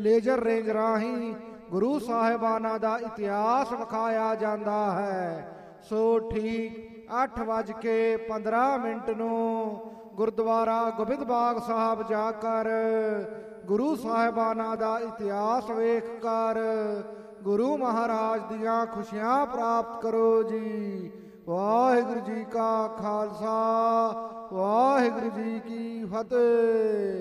Laser range ਰਾਹੀਂ ਗੁਰੂ ਸਾਹਿਬਾਨਾਂ ਦਾ ਇਤਿਹਾਸ ਵਿਖਾਇਆ ਜਾਂਦਾ ਹੈ। ਸੋ ਠੀਕ 8:15 ਨੂੰ ਗੁਰਦੁਆਰਾ ਗੋਬਿੰਦ ਬਾਗ ਸਾਹਿਬ ਜਾ ਕਰ ਗੁਰੂ ਸਾਹਿਬਾਨਾਂ ਦਾ ਇਤਿਹਾਸ ਵੇਖ ਕਰ ਗੁਰੂ ਮਹਾਰਾਜ ਦੀਆਂ ਖੁਸ਼ੀਆਂ ਪ੍ਰਾਪਤ ਕਰੋ ਜੀ। ਵਾਹਿਗੁਰੂ ਜੀ ਕਾ ਖਾਲਸਾ, ਵਾਹਿਗੁਰੂ ਜੀ ਕੀ ਫਤਿਹ।